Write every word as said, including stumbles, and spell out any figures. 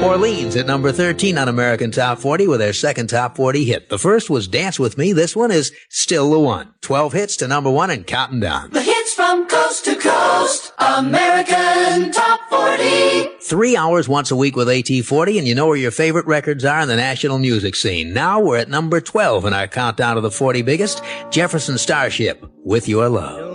Orleans at number thirteen on American Top forty with their second Top forty hit. The first was Dance With Me. This one is Still the One. twelve hits to number one and counting down. The hits from coast to coast, American Top forty. Three hours once a week with A T forty, and you know where your favorite records are in the national music scene. Now we're at number twelve in our countdown of the forty biggest. Jefferson Starship, With Your Love.